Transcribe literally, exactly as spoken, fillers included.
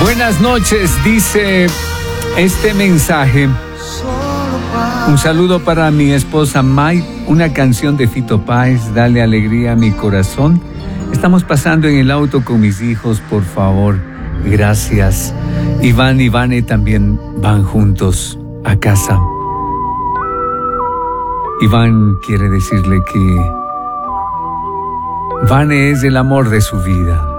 Buenas noches, dice este mensaje. Un saludo para mi esposa Mike, una canción de Fito Páez, dale alegría a mi corazón. Estamos pasando en el auto con mis hijos, por favor, gracias. Iván y Vane también van juntos a casa. Iván quiere decirle que Vane es el amor de su vida.